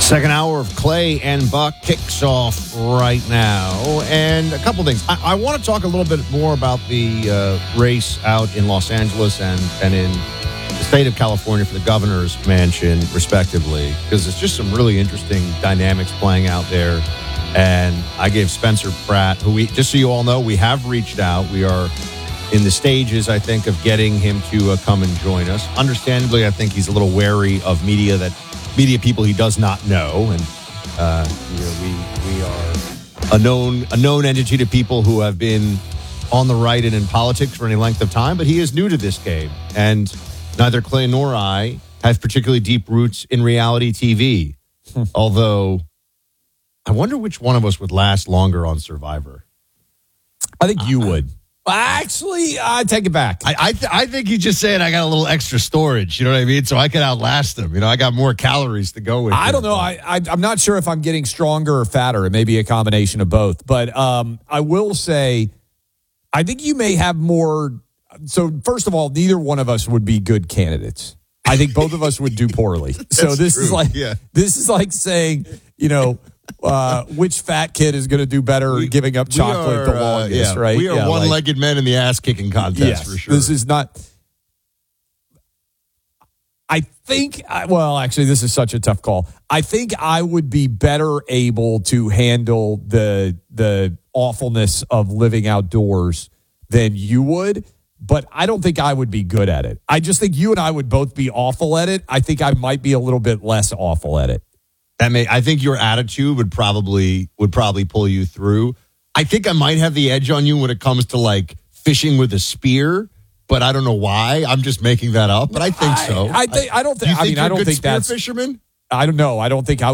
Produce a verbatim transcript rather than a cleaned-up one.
Second hour of Clay and Buck kicks off right now. And a couple things. I, I want to talk a little bit more about the uh, race out in Los Angeles and, and in the state of California for the governor's mansion, respectively, because there's just some really interesting dynamics playing out there. And I gave Spencer Pratt, who we, just so you all know, we have reached out. We are in the stages, I think, of getting him to uh, come and join us. Understandably, I think he's a little wary of media that media people he does not know, and uh, you know, we we are a known a known entity to people who have been on the right and in politics for any length of time. But he is new to this game, and neither Clay nor I have particularly deep roots in reality T V. Although, I wonder which one of us would last longer on Survivor. I think you would. Actually, I take it back. I I, th- I think he's just saying I got a little extra storage. You know what I mean? So I could outlast them. You know, I got more calories to go with. I don't know. I, I I'm not sure if I'm getting stronger or fatter. It may be a combination of both. But um, I will say, I think you may have more. So first of all, neither one of us would be good candidates. I think both of us would do poorly. So this true. is like yeah. this is like saying, you know, uh, which fat kid is going to do better we, giving up chocolate are, the longest, uh, yeah, right? We are yeah, one-legged like, men in the ass-kicking contest, yes, for sure. This is not... I think... Well, actually, this is such a tough call. I think I would be better able to handle the the awfulness of living outdoors than you would, but I don't think I would be good at it. I just think you and I would both be awful at it. I think I might be a little bit less awful at it. That may, I think your attitude would probably would probably pull you through. I think I might have the edge on you when it comes to like fishing with a spear, but I don't know why. I'm just making that up, but I think so. I, I think I don't think. Do you I think mean, I you're a don't good think spear that's fisherman. I don't know. I don't think I